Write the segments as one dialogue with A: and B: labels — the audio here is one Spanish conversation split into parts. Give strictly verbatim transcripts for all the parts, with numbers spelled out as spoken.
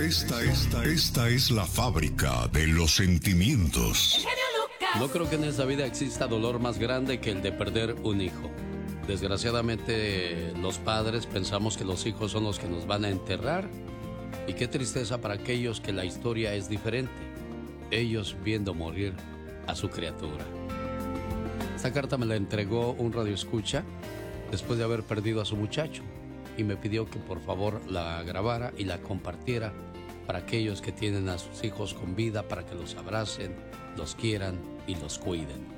A: esta, esta, esta es la fábrica de los sentimientos.
B: No creo que en esta vida exista dolor más grande que el de perder un hijo. Desgraciadamente, los padres pensamos que los hijos son los que nos van a enterrar. Y qué tristeza para aquellos que la historia es diferente. Ellos viendo morir a su criatura. Esta carta me la entregó un radioescucha después de haber perdido a su muchacho. Y me pidió que por favor la grabara y la compartiera para aquellos que tienen a sus hijos con vida, para que los abracen, los quieran y los cuiden.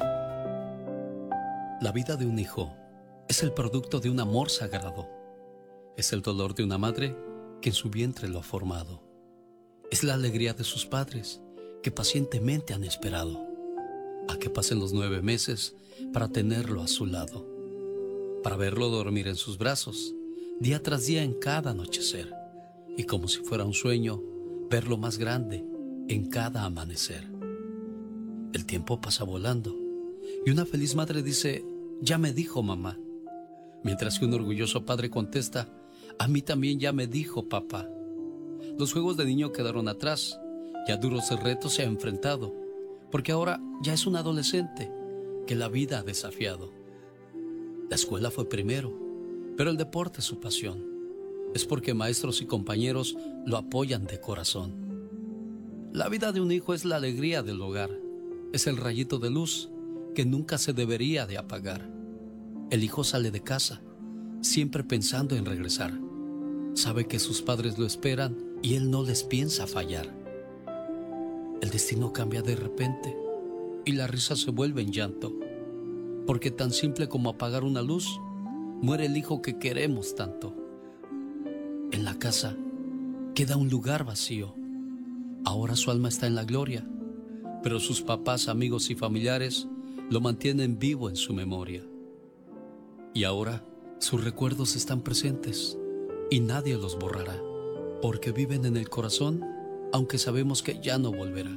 B: La vida de un hijo es el producto de un amor sagrado. Es el dolor de una madre que en su vientre lo ha formado. Es la alegría de sus padres que pacientemente han esperado a que pasen los nueve meses para tenerlo a su lado, para verlo dormir en sus brazos día tras día en cada anochecer, y como si fuera un sueño, verlo más grande en cada amanecer. El tiempo pasa volando y una feliz madre dice: ya me dijo mamá, mientras que un orgulloso padre contesta: a mí también ya me dijo papá. Los juegos de niño quedaron atrás, ya duros retos se ha enfrentado, porque ahora ya es un adolescente que la vida ha desafiado. La escuela fue primero, pero el deporte es su pasión. Es porque maestros y compañeros lo apoyan de corazón. La vida de un hijo es la alegría del hogar. Es el rayito de luz que nunca se debería de apagar. El hijo sale de casa, siempre pensando en regresar. Sabe que sus padres lo esperan y él no les piensa fallar. El destino cambia de repente y la risa se vuelve en llanto, porque tan simple como apagar una luz, muere el hijo que queremos tanto. En la casa queda un lugar vacío. Ahora su alma está en la gloria, pero sus papás, amigos y familiares lo mantienen vivo en su memoria. Y ahora sus recuerdos están presentes y nadie los borrará, porque viven en el corazón, aunque sabemos que ya no volverá.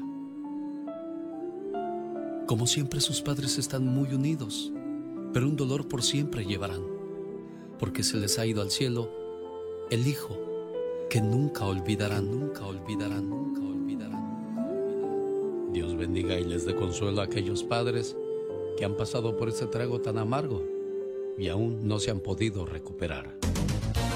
B: Como siempre, sus padres están muy unidos, pero un dolor por siempre llevarán, porque se les ha ido al cielo el hijo que nunca olvidarán, nunca olvidarán, nunca olvidarán. Dios bendiga y les dé consuelo a aquellos padres que han pasado por ese trago tan amargo y aún no se han podido recuperar.